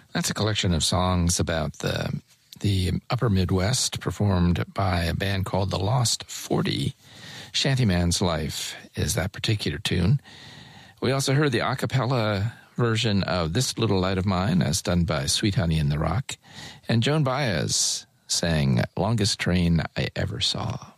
That's a collection of songs about the upper Midwest performed by a band called The Lost 40. Shantyman's Life is that particular tune. We also heard the a cappella version of This Little Light of Mine as done by Sweet Honey in the Rock. And Joan Baez sang Longest Train I Ever Saw.